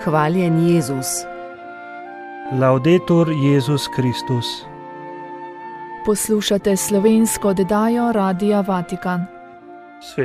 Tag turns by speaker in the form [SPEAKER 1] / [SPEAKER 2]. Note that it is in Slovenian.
[SPEAKER 1] Hvaljen Jezus.
[SPEAKER 2] Laudetur Jezus Kristus.
[SPEAKER 3] Poslušate slovensko oddajo Radia Vatikan.